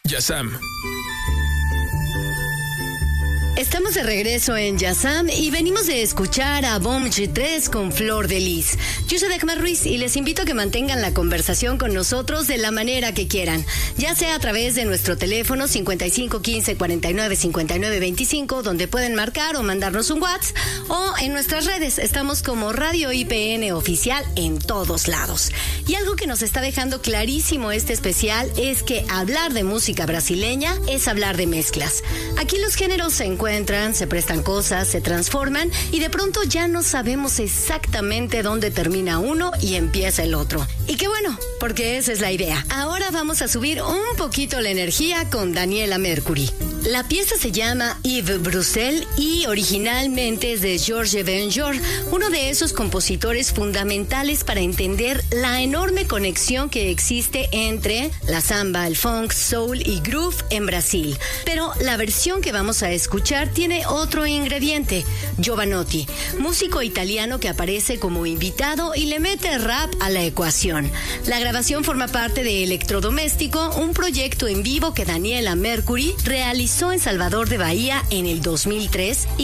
Yasam. Estamos de regreso en Yasam y venimos de escuchar a Bom G3 con Flor de Lis. Yo soy Dagmar Ruiz y les invito a que mantengan la conversación con nosotros de la manera que quieran, ya sea a través de nuestro teléfono 5515 49 59 25, donde pueden marcar o mandarnos un WhatsApp, o en nuestras redes. Estamos como Radio IPN Oficial en todos lados. Y algo que nos está dejando clarísimo este especial es que hablar de música brasileña es hablar de mezclas. Aquí los géneros se encuentran, se prestan cosas, se transforman y de pronto ya no sabemos exactamente dónde termina uno y empieza el otro. Y qué bueno, porque esa es la idea. Ahora vamos a subir un poquito la energía con Daniela Mercury. La pieza se llama Yves Bruxelles y originalmente es de Georges Benjor, uno de esos compositores fundamentales para entender la enorme conexión que existe entre la samba, el funk, soul y groove en Brasil. Pero la versión que vamos a escuchar tiene otro ingrediente, Jovanotti, músico italiano que aparece como invitado y le mete rap a la ecuación. La grabación forma parte de Electrodoméstico, un proyecto en vivo que Daniela Mercury realizó en Salvador de Bahía en el 2003 y